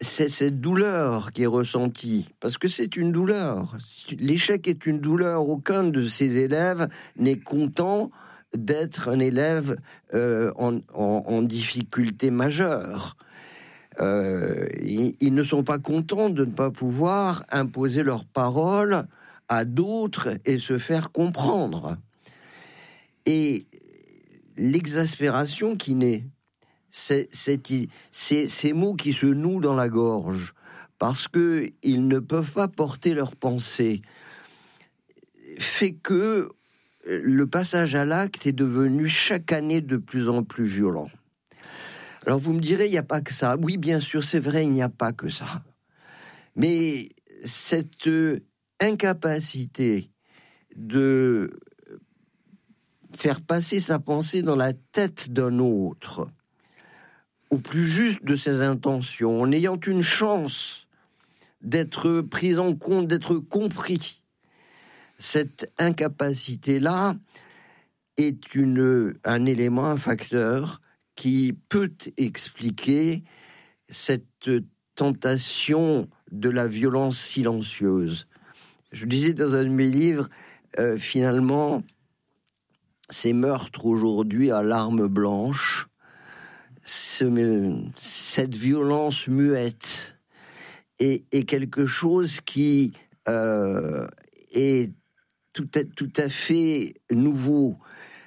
c'est cette douleur qui est ressentie, parce que c'est une douleur. L'échec est une douleur. Aucun de ces élèves n'est content d'être un élève en difficulté majeure. Ils ne sont pas contents de ne pas pouvoir imposer leurs paroles à d'autres et se faire comprendre. Et l'exaspération qui naît, c'est ces mots qui se nouent dans la gorge, parce qu'ils ne peuvent pas porter leurs pensées, fait que le passage à l'acte est devenu chaque année de plus en plus violent. Alors vous me direz, il n'y a pas que ça. Oui, bien sûr, c'est vrai, il n'y a pas que ça. Mais cette incapacité de faire passer sa pensée dans la tête d'un autre, au plus juste de ses intentions, en ayant une chance d'être pris en compte, d'être compris, cette incapacité-là est un élément, un facteur qui peut expliquer cette tentation de la violence silencieuse. Je disais dans un de mes livres, finalement, ces meurtres aujourd'hui à l'arme blanche, cette violence muette est quelque chose qui est tout à fait nouveau.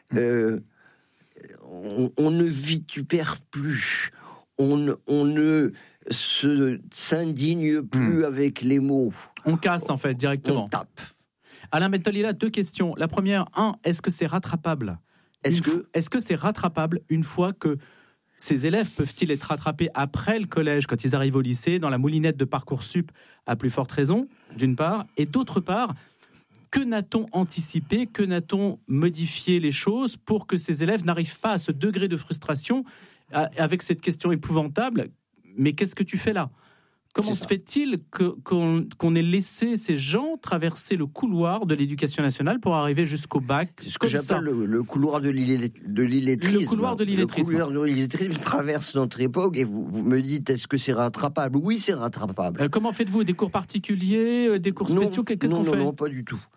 On ne vitupère plus, on ne s'indigne plus avec les mots. On casse en fait directement. On tape. Alain Bentalila, 2 questions. La première, est-ce que c'est rattrapable ? Est-ce que c'est rattrapable une fois que ces élèves peuvent-ils être rattrapés après le collège, quand ils arrivent au lycée, dans la moulinette de Parcoursup, à plus forte raison, d'une part, et d'autre part, que n'a-t-on anticipé, que n'a-t-on modifié les choses pour que ces élèves n'arrivent pas à ce degré de frustration avec cette question épouvantable, mais qu'est-ce que tu fais là ? Comment se fait-il qu'on ait laissé ces gens traverser le couloir de l'éducation nationale pour arriver jusqu'au bac ? C'est ce que j'appelle le couloir de l'illettrisme. Le couloir de l'illettrisme. Le couloir de l'illettrisme traverse notre époque et vous me dites, est-ce que c'est rattrapable ? Oui, c'est rattrapable. Comment faites-vous ? Des cours particuliers, des cours spéciaux ? Qu'est-ce qu'on fait ? Non, pas du tout.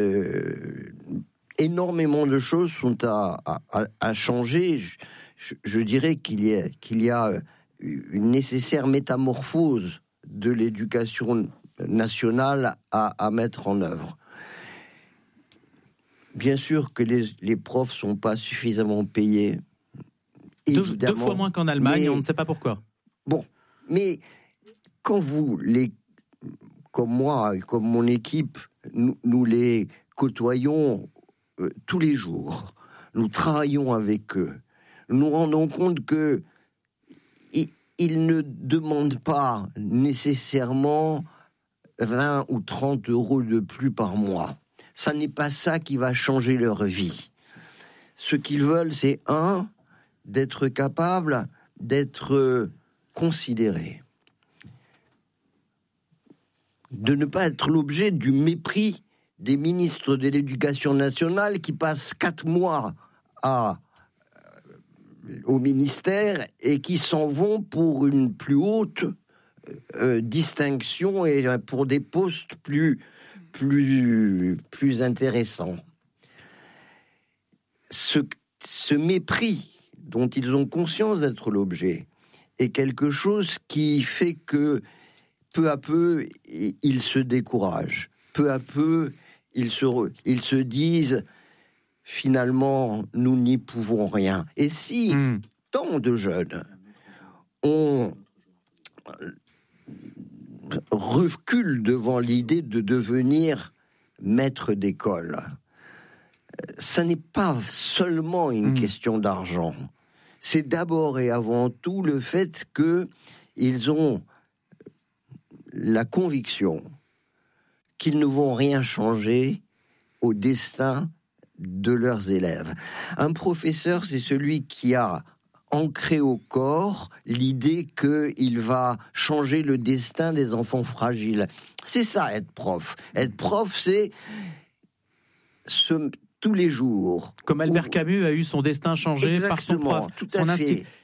Énormément de choses sont à changer. Je dirais qu'il y a une nécessaire métamorphose de l'éducation nationale à mettre en œuvre. Bien sûr que les profs ne sont pas suffisamment payés. Deux fois moins qu'en Allemagne, on ne sait pas pourquoi. Bon, mais quand comme moi, comme mon équipe, nous les côtoyons tous les jours, nous travaillons avec eux, nous nous rendons compte que ils ne demandent pas nécessairement 20 ou 30 euros de plus par mois. Ça n'est pas ça qui va changer leur vie. Ce qu'ils veulent, c'est d'être capable d'être considérés. De ne pas être l'objet du mépris des ministres de l'Éducation nationale qui passent 4 mois au ministère et qui s'en vont pour une plus haute distinction et pour des postes plus intéressants. Ce mépris dont ils ont conscience d'être l'objet est quelque chose qui fait que peu à peu ils se découragent. Peu à peu ils se disent finalement, nous n'y pouvons rien. Et si tant de jeunes reculent devant l'idée de devenir maître d'école, ça n'est pas seulement une question d'argent. C'est d'abord et avant tout le fait qu'ils ont la conviction qu'ils ne vont rien changer au destin de leurs élèves. Un professeur, c'est celui qui a ancré au corps l'idée qu'il va changer le destin des enfants fragiles. C'est ça, être prof. Être prof, c'est tous les jours. Comme Albert Camus a eu son destin changé par son prof. Tout à fait.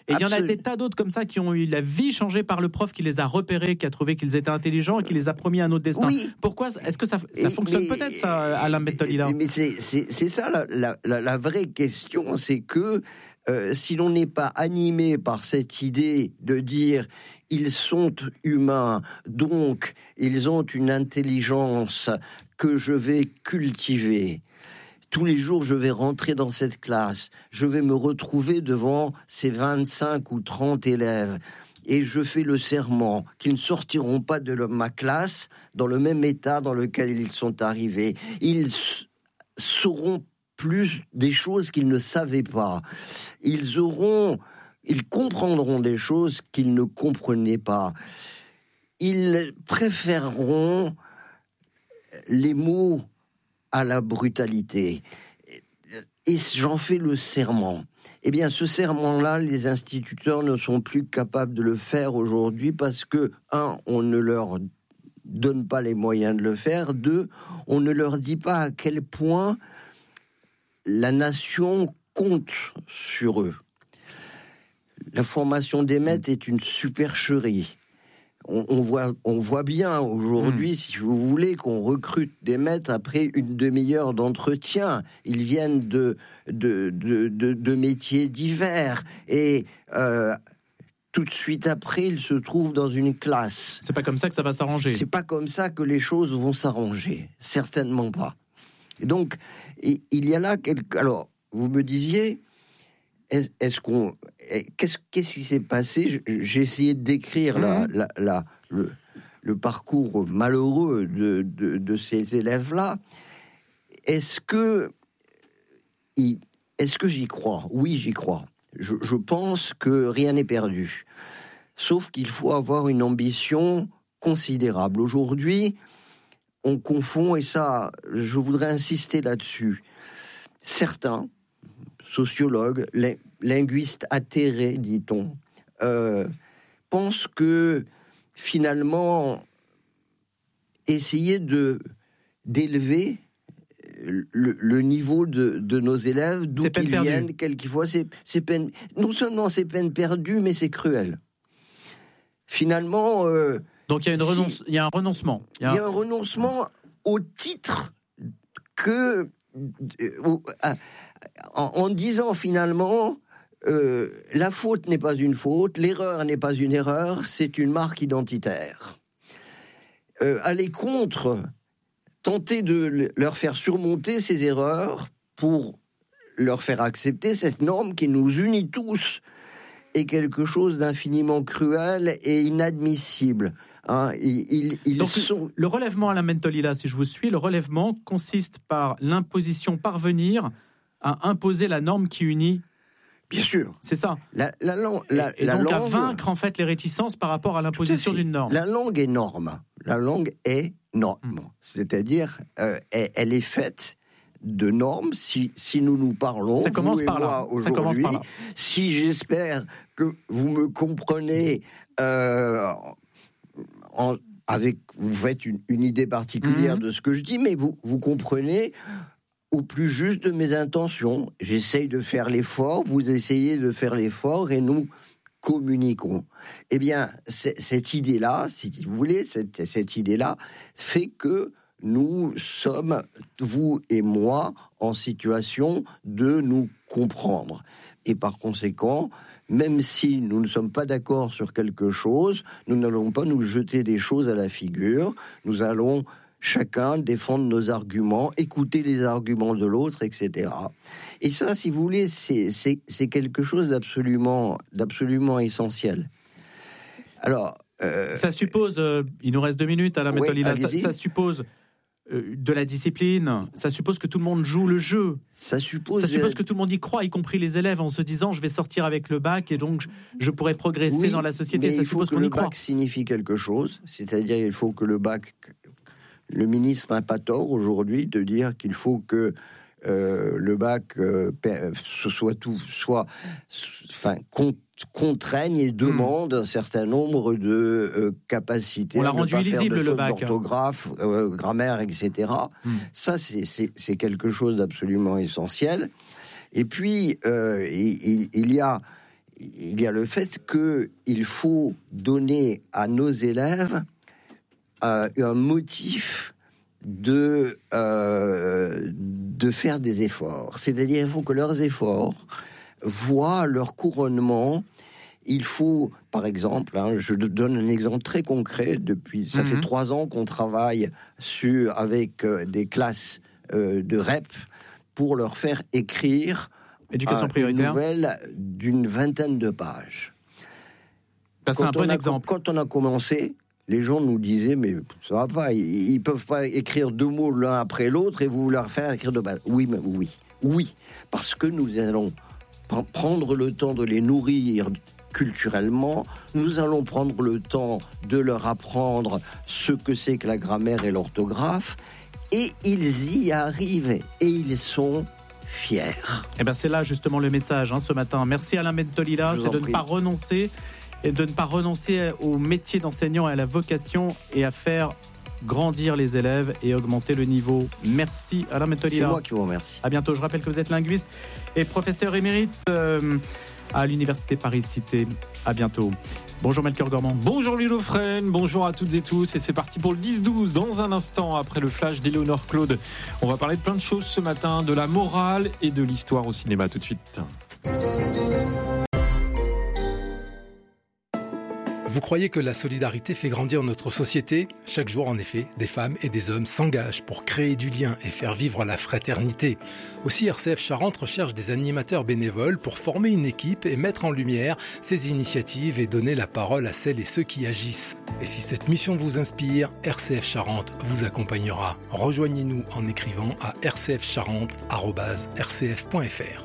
Et il y en a des tas d'autres comme ça qui ont eu la vie changée par le prof qui les a repérés, qui a trouvé qu'ils étaient intelligents et qui les a promis un autre destin. Oui. Pourquoi est-ce que ça fonctionne peut-être, ça, Alain Bentolila? Mais c'est ça la vraie question, c'est que si l'on n'est pas animé par cette idée de dire ils sont humains, donc ils ont une intelligence que je vais cultiver. Tous les jours, je vais rentrer dans cette classe, je vais me retrouver devant ces 25 ou 30 élèves et je fais le serment qu'ils ne sortiront pas de ma classe dans le même état dans lequel ils sont arrivés. Ils sauront plus des choses qu'ils ne savaient pas. Ils comprendront des choses qu'ils ne comprenaient pas. Ils préféreront les mots à la brutalité. Et j'en fais le serment. Eh bien, ce serment-là, les instituteurs ne sont plus capables de le faire aujourd'hui parce que, on ne leur donne pas les moyens de le faire. 2, on ne leur dit pas à quel point la nation compte sur eux. La formation des maîtres est une supercherie. On voit bien aujourd'hui, si vous voulez, qu'on recrute des maîtres après une demi-heure d'entretien. Ils viennent de métiers divers et tout de suite après, ils se trouvent dans une classe. C'est pas comme ça que ça va s'arranger. C'est pas comme ça que les choses vont s'arranger, certainement pas. Et donc, il y a là alors, vous me disiez. Qu'est-ce qui s'est passé? J'ai essayé de décrire le parcours malheureux de ces élèves-là. Est-ce que j'y crois? Oui, j'y crois. Je pense que rien n'est perdu. Sauf qu'il faut avoir une ambition considérable. Aujourd'hui, on confond, et ça, je voudrais insister là-dessus. Certains sociologues, linguistes atterrés, dit-on, pensent que finalement, essayer d'élever le niveau de nos élèves, d'où qu'ils viennent, quelquefois, c'est peine. Non seulement c'est peine perdue, mais c'est cruel. Finalement. Donc il y a un renoncement. Il y a un renoncement au titre que. En disant finalement, la faute n'est pas une faute, l'erreur n'est pas une erreur, c'est une marque identitaire. Aller contre, tenter de leur faire surmonter ces erreurs pour leur faire accepter cette norme qui nous unit tous est quelque chose d'infiniment cruel et inadmissible. Donc, le relèvement, Alain Bentolila, si je vous suis, le relèvement consiste par l'imposition, parvenir à imposer la norme qui unit. Bien sûr. C'est ça. La donc langue, à vaincre en fait les réticences par rapport à l'imposition d'une norme. La langue est norme. La langue est norme. C'est-à-dire, elle est faite de normes. Si nous nous parlons, ça commence par là. Aujourd'hui, si j'espère que vous me comprenez, vous faites une idée particulière de ce que je dis, mais vous comprenez au plus juste de mes intentions. J'essaye de faire l'effort, vous essayez de faire l'effort et nous communiquons. Eh bien, cette idée-là, si vous voulez, cette idée-là fait que nous sommes, vous et moi, en situation de nous comprendre. Et par conséquent, même si nous ne sommes pas d'accord sur quelque chose, nous n'allons pas nous jeter des choses à la figure. Nous allons chacun défendre nos arguments, écouter les arguments de l'autre, etc. Et ça, si vous voulez, c'est quelque chose d'absolument essentiel. Alors, ça suppose, il nous reste 2 minutes, Alain Bentolila, ça suppose de la discipline, ça suppose que tout le monde joue le jeu. Ça suppose que tout le monde y croit, y compris les élèves, en se disant je vais sortir avec le bac et donc je pourrai progresser dans la société. Ça suppose qu'on y croit. Le bac signifie quelque chose, c'est-à-dire il faut que le bac. Le ministre n'a pas tort aujourd'hui de dire qu'il faut que le bac contraigne et demande un certain nombre de capacités. On l'a rendu illisible, le bac. D'orthographe, grammaire, etc. Ça, c'est quelque chose d'absolument essentiel. Et puis, il y a il y a le fait qu'il faut donner à nos élèves un motif de faire des efforts. C'est-à-dire il faut que leurs efforts voient leur couronnement. Il faut, par exemple, je donne un exemple très concret, ça fait 3 ans qu'on travaille avec des classes de REP pour leur faire écrire Éducation prioritaire. Une nouvelle d'une 20aine de pages. C'est un bon exemple. Quand on a commencé, les gens nous disaient, mais ça va pas, ils peuvent pas écrire 2 mots l'un après l'autre et vous leur faire écrire 2 pages. Oui, parce que nous allons prendre le temps de les nourrir culturellement, nous allons prendre le temps de leur apprendre ce que c'est que la grammaire et l'orthographe, et ils y arrivent, et ils sont fiers. Et ben c'est là justement le message ce matin. Merci Alain Bentolila, c'est de ne pas renoncer, et de ne pas renoncer au métier d'enseignant et à la vocation, et à faire grandir les élèves et augmenter le niveau. Merci Alain Bentolila. C'est moi qui vous remercie. À bientôt. Je rappelle que vous êtes linguiste et professeur émérite à l'Université Paris-Cité. À bientôt. Bonjour Melchior Gormand. Bonjour Louis Lofren, bonjour à toutes et tous. Et c'est parti pour le 10-12. Dans un instant, après le flash d'Éléonore Claude, on va parler de plein de choses ce matin, de la morale et de l'histoire au cinéma. Tout de suite. Vous croyez que la solidarité fait grandir notre société ? Chaque jour, en effet, des femmes et des hommes s'engagent pour créer du lien et faire vivre la fraternité. Aussi, RCF Charente recherche des animateurs bénévoles pour former une équipe et mettre en lumière ces initiatives et donner la parole à celles et ceux qui agissent. Et si cette mission vous inspire, RCF Charente vous accompagnera. Rejoignez-nous en écrivant à rcfcharente@rcf.fr.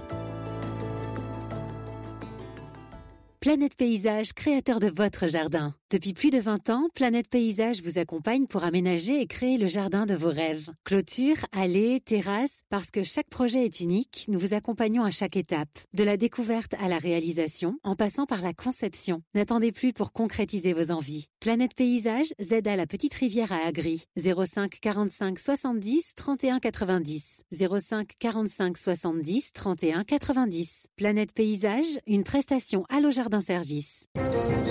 Planète Paysage, créateur de votre jardin. Depuis plus de 20 ans, Planète Paysage vous accompagne pour aménager et créer le jardin de vos rêves. Clôture, allées, terrasses, parce que chaque projet est unique, nous vous accompagnons à chaque étape. De la découverte à la réalisation, en passant par la conception. N'attendez plus pour concrétiser vos envies. Planète Paysage, ZA la Petite Rivière à Agri. 05 45 70 31 90. 05 45 70 31 90. Planète Paysage, une prestation Allo Jardin Service.